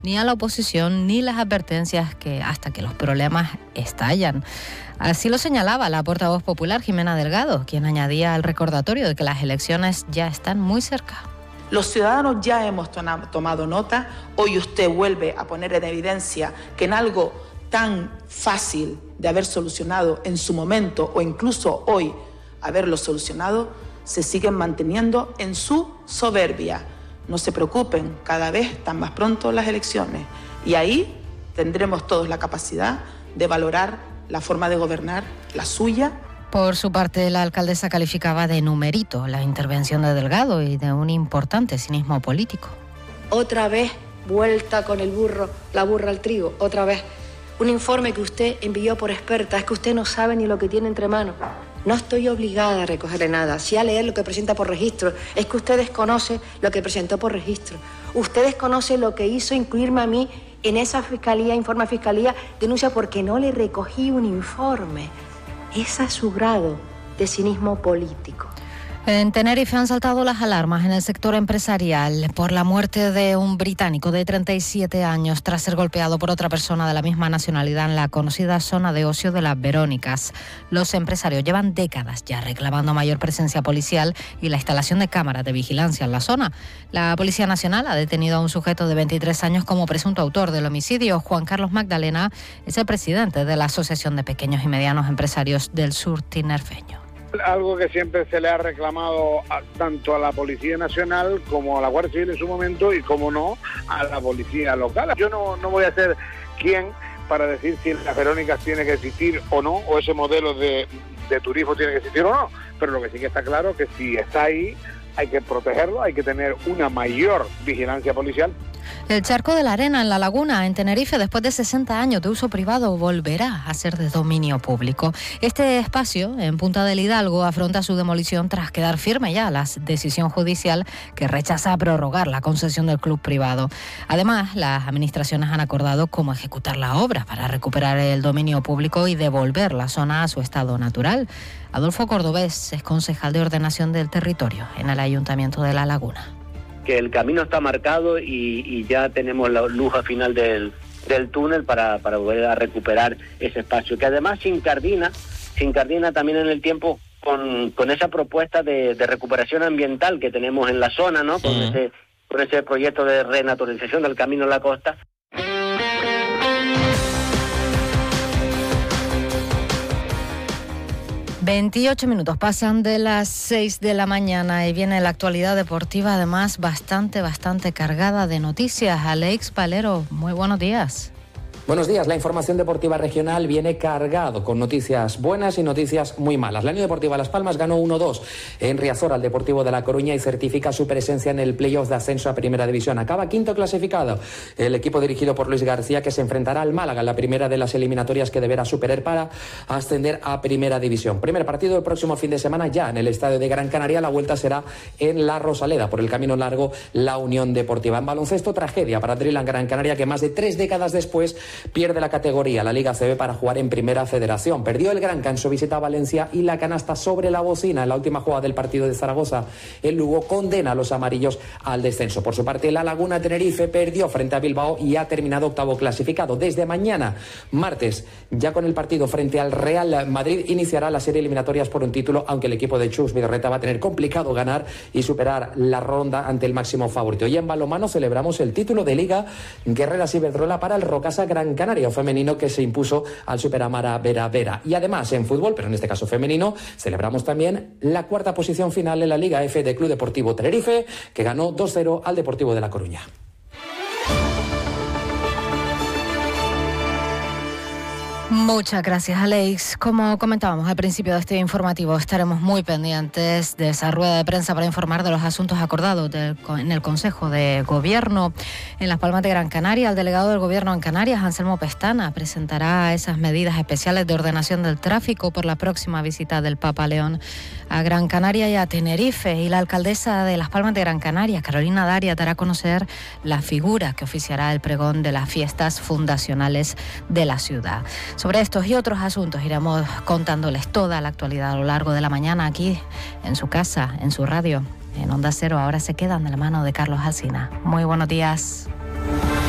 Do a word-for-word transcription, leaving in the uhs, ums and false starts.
ni a la oposición ni las advertencias que hasta que los problemas estallan. Así lo señalaba la portavoz popular Jimena Delgado, quien añadía al recordatorio de que las elecciones ya están muy cerca. Los ciudadanos ya hemos tomado nota. Hoy usted vuelve a poner en evidencia que en algo tan fácil de haber solucionado en su momento o incluso hoy haberlo solucionado, se siguen manteniendo en su soberbia. No se preocupen, cada vez están más pronto las elecciones y ahí tendremos todos la capacidad de valorar la forma de gobernar, la suya. Por su parte, la alcaldesa calificaba de numerito la intervención de Delgado y de un importante cinismo político. Otra vez vuelta con el burro, la burra al trigo, otra vez. Un informe que usted envió por experta, es que usted no sabe ni lo que tiene entre manos. No estoy obligada a recogerle nada, sí a leer lo que presenta por registro. Es que usted desconoce lo que presentó por registro. Usted desconoce lo que hizo incluirme a mí en esa fiscalía, informe a fiscalía, denuncia porque no le recogí un informe. Ese es su grado de cinismo político. En Tenerife han saltado las alarmas en el sector empresarial por la muerte de un británico de treinta y siete años tras ser golpeado por otra persona de la misma nacionalidad en la conocida zona de ocio de las Verónicas. Los empresarios llevan décadas ya reclamando mayor presencia policial y la instalación de cámaras de vigilancia en la zona. La Policía Nacional ha detenido a un sujeto de veintitrés años como presunto autor del homicidio. Juan Carlos Magdalena es el presidente de la Asociación de Pequeños y Medianos Empresarios del Sur Tinerfeño. Algo que siempre se le ha reclamado a, tanto a la Policía Nacional como a la Guardia Civil en su momento y, como no, a la Policía Local. Yo no, no voy a ser quien para decir si las Verónicas tiene que existir o no, o ese modelo de, de turismo tiene que existir o no, pero lo que sí que está claro es que si está ahí hay que protegerlo, hay que tener una mayor vigilancia policial. El Charco de la Arena en La Laguna, en Tenerife, después de sesenta años de uso privado, volverá a ser de dominio público. Este espacio, en Punta del Hidalgo, afronta su demolición tras quedar firme ya la decisión judicial que rechaza prorrogar la concesión del club privado. Además, las administraciones han acordado cómo ejecutar la obra para recuperar el dominio público y devolver la zona a su estado natural. Adolfo Cordobés es concejal de Ordenación del Territorio en el Ayuntamiento de La Laguna. Que el camino está marcado y, y ya tenemos la luz al final del, del túnel para, para volver a recuperar ese espacio, que además se incardina, se incardina también en el tiempo con, con esa propuesta de, de recuperación ambiental que tenemos en la zona, ¿no? Con, uh-huh. ese, con ese proyecto de renaturalización del camino a la costa. veintiocho minutos pasan de las seis de la mañana y viene la actualidad deportiva, además bastante, bastante cargada de noticias. Alex Valero, muy buenos días. Buenos días. La información deportiva regional viene cargado con noticias buenas y noticias muy malas. La Unión Deportiva Las Palmas ganó uno dos en Riazor al Deportivo de La Coruña y certifica su presencia en el playoff de ascenso a Primera División. Acaba quinto clasificado el equipo dirigido por Luis García, que se enfrentará al Málaga en la primera de las eliminatorias que deberá superar para ascender a Primera División. Primer partido el próximo fin de semana ya en el Estadio de Gran Canaria. La vuelta será en La Rosaleda. Por el camino largo, la Unión Deportiva. En baloncesto, tragedia para Drilan Gran Canaria, que más de tres décadas después pierde la categoría, la Liga A C B, para jugar en Primera Federación. Perdió el Granca en su visita a Valencia y la canasta sobre la bocina en la última jugada del partido de Zaragoza. El Lugo condena a los amarillos al descenso. Por su parte, La Laguna Tenerife perdió frente a Bilbao y ha terminado octavo clasificado. Desde mañana, martes, ya con el partido frente al Real Madrid, iniciará la serie eliminatorias por un título, aunque el equipo de Chus Vidorreta va a tener complicado ganar y superar la ronda ante el máximo favorito. Y en balonmano celebramos el título de Liga Guerreras Iberdrola para el Rocasa Gran Canaria femenino, que se impuso al Superamara Vera Vera. Y además en fútbol, pero en este caso femenino, celebramos también la cuarta posición final en la Liga F de Club Deportivo Tenerife, que ganó dos cero al Deportivo de La Coruña. Muchas gracias, Alex. Como comentábamos al principio de este informativo, estaremos muy pendientes de esa rueda de prensa para informar de los asuntos acordados del, en el Consejo de Gobierno. En Las Palmas de Gran Canaria, el delegado del Gobierno en Canarias, Anselmo Pestana, presentará esas medidas especiales de ordenación del tráfico por la próxima visita del Papa León a Gran Canaria y a Tenerife. Y la alcaldesa de Las Palmas de Gran Canaria, Carolina Daria, dará a conocer la figura que oficiará el pregón de las fiestas fundacionales de la ciudad. Sobre estos y otros asuntos iremos contándoles toda la actualidad a lo largo de la mañana aquí, en su casa, en su radio, en Onda Cero. Ahora se quedan de la mano de Carlos Alsina. Muy buenos días.